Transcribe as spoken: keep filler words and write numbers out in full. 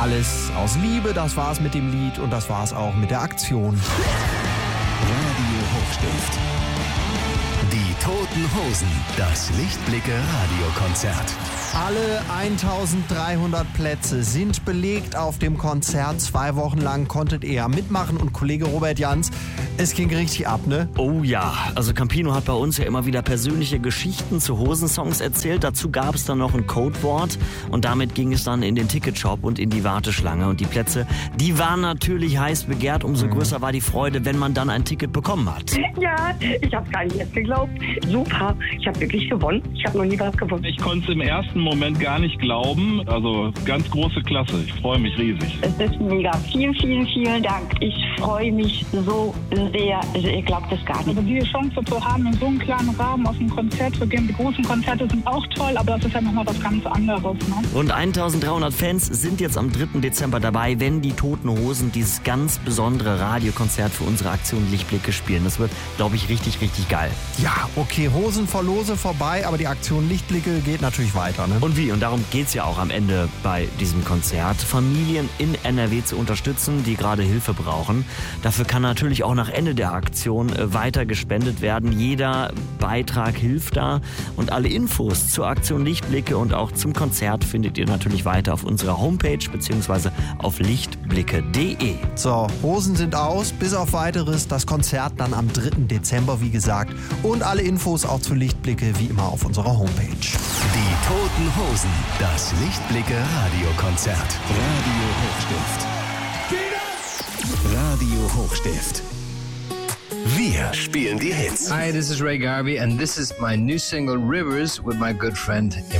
alles aus Liebe, das war's mit dem Lied und das war's auch mit der Aktion. Radio Hochstift. Die Toten Hosen, das Lichtblicke-Radiokonzert. Alle eintausenddreihundert Plätze sind belegt auf dem Konzert. Zwei Wochen lang konntet ihr ja mitmachen und Kollege Robert Jans, es ging richtig ab, ne? Oh ja, also Campino hat bei uns ja immer wieder persönliche Geschichten zu Hosensongs erzählt. Dazu gab es dann noch ein Codewort und damit ging es dann in den Ticketshop und in die Warteschlange. Und die Plätze, die waren natürlich heiß begehrt. Umso größer war die Freude, wenn man dann ein Ticket bekommen hat. Ja, ich habe gar nicht erst geglaubt. Super, ich habe wirklich gewonnen. Ich habe noch nie was gewonnen. Ich konnte es im ersten Moment gar nicht glauben. Also ganz große Klasse. Ich freue mich riesig. Es ist mega. Vielen, vielen, vielen Dank. Ich freue mich so sehr. Also ihr glaubt es gar nicht. Also die Chance zu haben, in so einem kleinen Rahmen auf ein Konzert zu gehen. Die großen Konzerte sind auch toll, aber das ist ja nochmal was ganz anderes. Ne? Rund eintausenddreihundert Fans sind jetzt am dritten Dezember dabei, wenn die Toten Hosen dieses ganz besondere Radiokonzert für unsere Aktion Lichtblicke spielen. Das wird, glaube ich, richtig, richtig geil. Ja, okay, Hosen vor Lose vorbei, aber die Aktion Lichtblicke geht natürlich weiter, ne? Und wie? Und darum geht's ja auch am Ende bei diesem Konzert, Familien in N R W zu unterstützen, die gerade Hilfe brauchen. Dafür kann natürlich auch nach Ende der Aktion weiter gespendet werden. Jeder Beitrag hilft da. Und alle Infos zur Aktion Lichtblicke und auch zum Konzert findet ihr natürlich weiter auf unserer Homepage bzw. auf lichtblicke punkt de. So, Hosen sind aus, bis auf Weiteres. Das Konzert dann am dritten Dezember, wie gesagt. Und alle Infos auch zu Lichtblicke, wie immer, auf unserer Homepage. Die Toten Hosen, das Lichtblicke-Radiokonzert. Radio Hochstift. Radio Hochstift. Wir spielen die Hits. Hi, this is Ray Garvey and this is my new single Rivers with my good friend